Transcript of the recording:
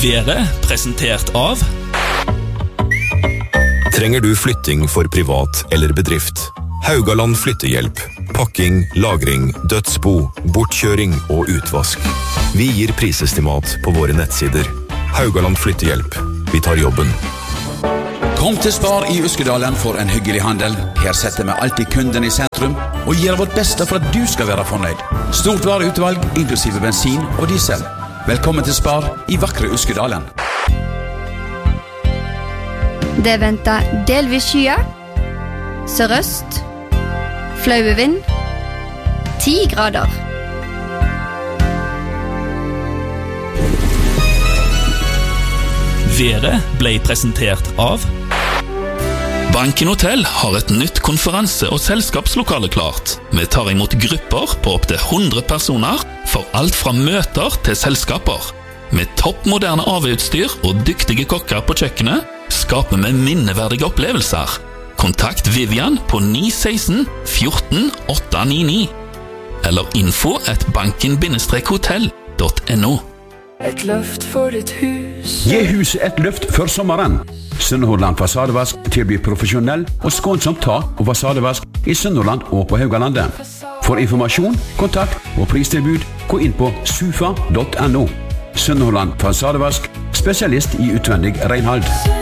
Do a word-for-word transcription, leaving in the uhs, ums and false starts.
Været presentert av Trenger du flytting for privat eller bedrift? Haugaland Flyttehjelp. Pakking, lagring, dødsbo, bortkjøring og utvask. Vi gir prisestimat på våre nettsider. Haugaland Flyttehjelp. Vi tar jobben. Kom til Spar i Uskedalen for en hyggelig handel. Her setter vi alltid kunden i sentrum og gjør vårt beste for at du skal være fornøyd. Stort vareutvalg, inklusive bensin og diesel. Velkommen til Spar i vakre Uskedalen. Det venter delvis skyer, sørøst, flaue vind, ti grader. Været ble presentert av Banken Hotel har et nytt konferanse- og selskapslokale klart. Vi tar imot grupper på opp til hundre personer for alt fra møter til selskaper. Med toppmoderne A V-utstyr og dyktige kokker på kjøkkenet skaper vi minneverdige opplevelser. Kontakt Vivian på ni seksten fjorten åtte ni ni eller info at banken hotell punktum no. Et løft for ditt hus. Gi huset et løft før sommeren. Sunnhordland Fasadevask tilbyr profesjonell og skånsomt tak og fasadevask i Sunnhordland og på Haugalandet. For informasjon, kontakt og pristilbud, gå inn på sufa punktum no. Sunnhordland Fasadevask, spesialist i utvendig renhold.